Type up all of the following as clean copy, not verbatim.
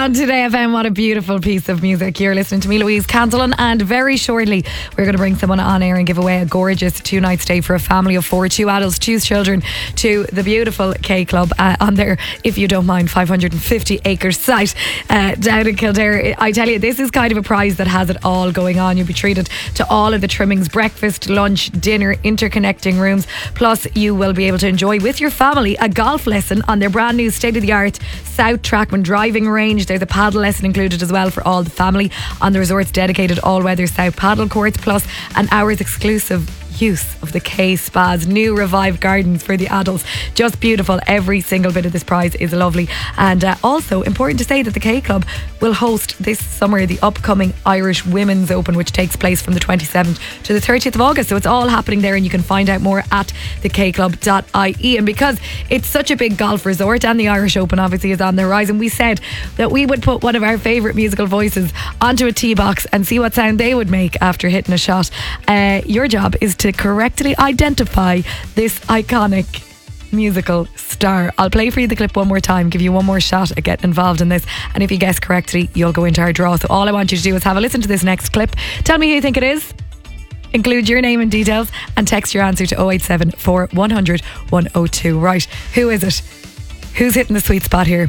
on Today FM. What a beautiful piece of music. You're listening to me, Louise Cantillon, and very shortly we're going to bring someone on air and give away a gorgeous 2-night stay for a family of 4, 2 adults, 2 children, to the beautiful K Club on their, if you don't mind, 550-acre site down in Kildare. I tell you, this is kind of a prize that has it all going on. You'll be treated to all of the trimmings, breakfast, lunch, dinner, interconnecting rooms. Plus, you will be able to enjoy with your family a golf lesson on their brand new state-of-the-art South Trackman driving range. There's a paddle lesson included as well for all the family on the resort's dedicated all-weather South paddle courts, plus an hour's exclusive use of the K Spa's new revived gardens for the adults. Just beautiful. Every single bit of this prize is lovely. And also important to say that the K Club will host this summer the upcoming Irish Women's Open, which takes place from the 27th to the 30th of August. So it's all happening there, and you can find out more at thekclub.ie. And because it's such a big golf resort and the Irish Open obviously is on the horizon, we said that we would put one of our favourite musical voices onto a tee box and see what sound they would make after hitting a shot. Your job is to correctly identify this iconic musical star. I'll play for you the clip one more time, give you one more shot at getting involved in this, and if you guess correctly, you'll go into our draw. So all I want you to do is have a listen to this next clip. Tell me who you think it is. Include your name and details and text your answer to 087 4100 102. Right, who is it? Who's hitting the sweet spot here?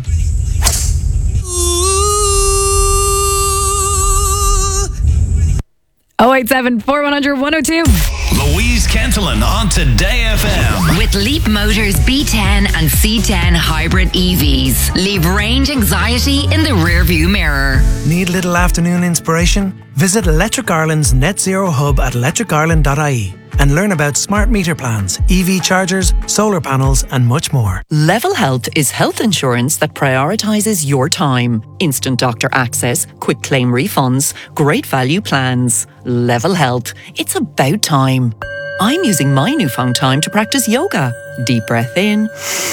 087 4100 102. Louise Cantillon on Today FM. With Leap Motors B10 and C10 hybrid EVs. Leave range anxiety in the rearview mirror. Need little afternoon inspiration? Visit Electric Ireland's Net Zero Hub at electricireland.ie and learn about smart meter plans, EV chargers, solar panels and much more. Level Health is health insurance that prioritises your time. Instant doctor access, quick claim refunds, great value plans. Level Health. It's about time. I'm using my newfound time to practice yoga. Deep breath in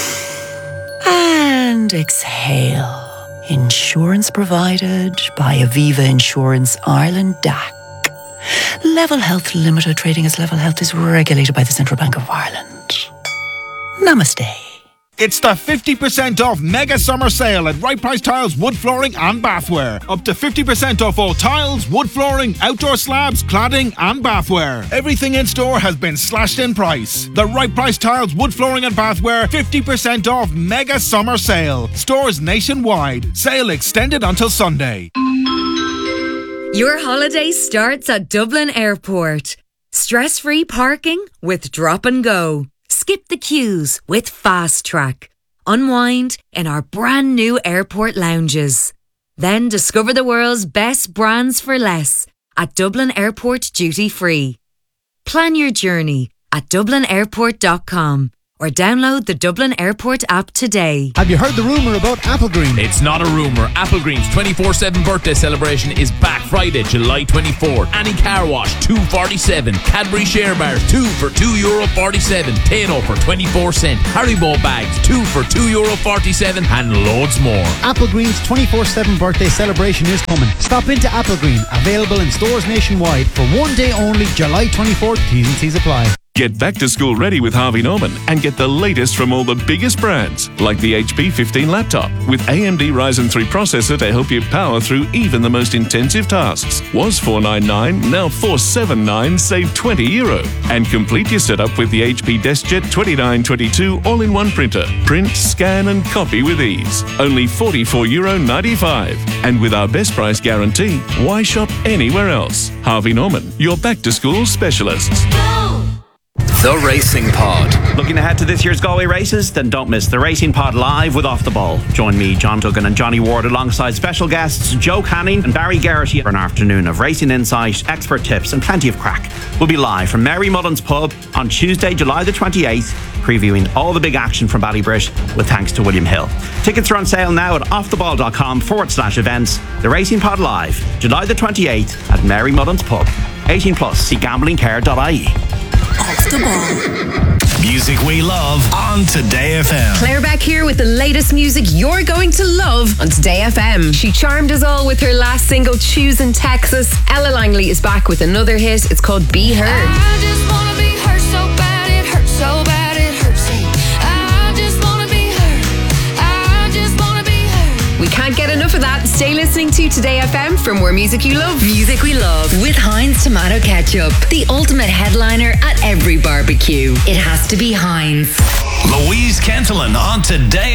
and exhale. Insurance provided by Aviva Insurance Ireland DAC. Level Health Limited, trading as Level Health, is regulated by the Central Bank of Ireland. Namaste. It's the 50% off mega summer sale at Right Price Tiles, wood flooring and bathware. Up to 50% off all tiles, wood flooring, outdoor slabs, cladding and bathware. Everything in store has been slashed in price. The Right Price Tiles, wood flooring and bathware 50% off mega summer sale. Stores nationwide. Sale extended until Sunday. Your holiday starts at Dublin Airport. Stress-free parking with Drop and Go. Skip the queues with Fast Track. Unwind in our brand new airport lounges. Then discover the world's best brands for less at Dublin Airport Duty Free. Plan your journey at dublinairport.com or download the Dublin Airport app today. Have you heard the rumour about Applegreen? It's not a rumour. Applegreen's 24/7 birthday celebration is back Friday, July 24th. Annie Car Wash, $2.47. Cadbury Share Bars, 2 for €2.47. Tano for 24 cents. Haribo bags, 2 for €2.47. And loads more. Applegreen's 24/7 birthday celebration is coming. Stop into Applegreen, available in stores nationwide for one day only, July 24th. T's and C's apply. Get back to school ready with Harvey Norman and get the latest from all the biggest brands, like the HP 15 laptop with AMD Ryzen 3 processor to help you power through even the most intensive tasks. Was $499, now $479, save €20. And complete your setup with the HP DeskJet 2922 all-in-one printer. Print, scan and copy with ease. Only €44.95. And with our best price guarantee, why shop anywhere else? Harvey Norman, your back-to-school specialists. The Racing Pod. Looking ahead to this year's Galway races? Then don't miss the Racing Pod live with Off the Ball. Join me, John Duggan and Johnny Ward alongside special guests Joe Canning and Barry Garrity for an afternoon of racing insight, expert tips and plenty of crack. We'll be live from Mary Mullen's Pub on Tuesday, July the 28th, previewing all the big action from Ballybrit with thanks to William Hill. Tickets are on sale now at offtheball.com/events. The Racing Pod live, July the 28th at Mary Mullen's Pub. 18 plus, see gamblingcare.ie. Off the Ball. Music we love on Today FM. Claire Beck here with the latest music you're going to love on Today FM. She charmed us all with her last single, Choosing Texas. Ella Langley is back with another hit. It's called Be Heard. I just wanna be heard so bad, it hurts so bad, it hurts. I just wanna be heard. I just wanna be heard. We can't Can't get enough of that. Stay listening to Today FM for more music you love. Music we love with Heinz Tomato Ketchup. The ultimate headliner at every barbecue. It has to be Heinz. Louise Cantillon on Today